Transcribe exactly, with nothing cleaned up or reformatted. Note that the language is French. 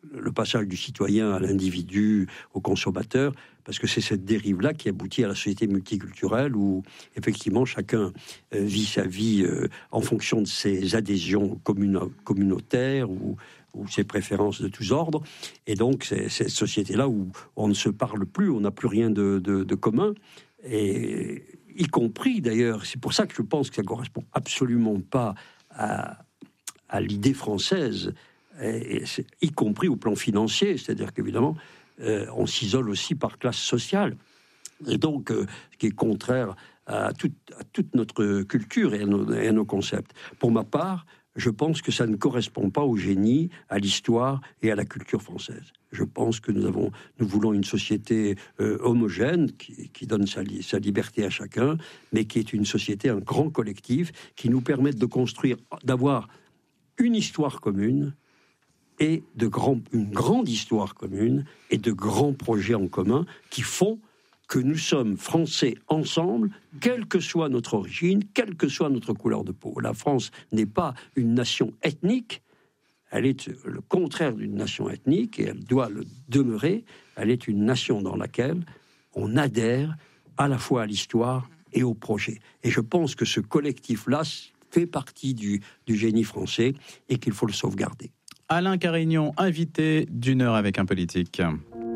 le passage du citoyen à l'individu, au consommateur, parce que c'est cette dérive-là qui aboutit à la société multiculturelle où, effectivement, chacun euh, vit sa vie euh, en fonction de ses adhésions communo- communautaires ou, ou ses préférences de tous ordres. Et donc, c'est, c'est cette société-là où on ne se parle plus, on n'a plus rien de, de, de commun. Et y compris, d'ailleurs, c'est pour ça que je pense que ça ne correspond absolument pas à, à l'idée française, et, et c'est, y compris au plan financier, c'est-à-dire qu'évidemment, euh, on s'isole aussi par classe sociale. Et donc, euh, ce qui est contraire à, tout, à toute notre culture et à, nos, et à nos concepts. Pour ma part, je pense que ça ne correspond pas au génie, à l'histoire et à la culture française. Je pense que nous, avons, nous voulons une société euh, homogène, qui, qui donne sa, sa liberté à chacun, mais qui est une société, un grand collectif, qui nous permette de construire, d'avoir une histoire commune, et de grand, une grande histoire commune, et de grands projets en commun, qui font que nous sommes Français ensemble, quelle que soit notre origine, quelle que soit notre couleur de peau. La France n'est pas une nation ethnique, elle est le contraire d'une nation ethnique, et elle doit le demeurer. Elle est une nation dans laquelle on adhère à la fois à l'histoire et au projet. Et je pense que ce collectif-là fait partie du, du génie français et qu'il faut le sauvegarder. Alain Carignon, invité d'une heure avec un politique.